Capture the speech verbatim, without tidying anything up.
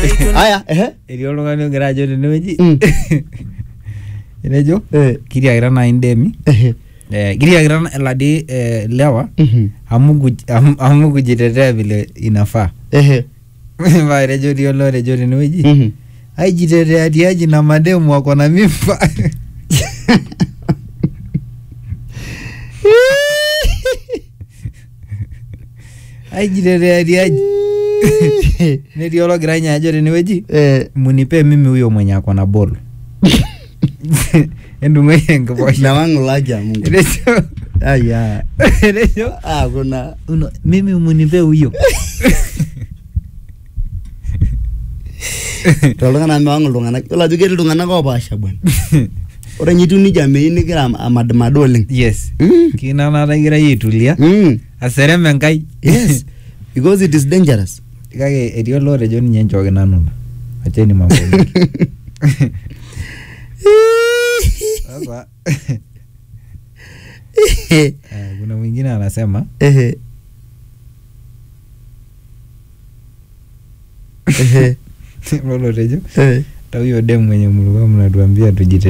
Aya, ehe. Etii oltung'ani ogira ajo tenewueji. Mm. Enejo? Eh. Kitiakita nai ndemi. Ehe. Eh, kitiakita eladi eh, lewa. Mhm. Amu kuj- amu- amu kujitetea vile inafaa. Ehe. Ba enejo etii olorejo tenewueji. Mhm. Aijitetea tiaji na mademu wako na mimba. Aijitetea tiaji. Netii ologira nye ajo tenewueji. Eh. Munipe mimi huyo mwenye ako na bolo. Endung'oi enkiposha. Nawang'ulaki Mungu. Enejo. Aya. Enejo. Ah, kuna Uno, mimi munipe huyo. toltung'anak mewang' iltung'anak. Yiolo ajo ketii iltung'anak opaasha bwana. Ore nye etiu nija meyieu nigira amadmada oleng. Yes. Mm. Kinanata egirai aitulia. Mm. Aserem Enkai. Yes. Because it is dangerous. Kake etii olorejo ninye nchooki nanu. Acheni mambo. Sasa eh, kuna mwingine anasema Ehe. Ehe. olorejo Eh. ta huyo demu mwenye mlikuwa mnatuambia tujite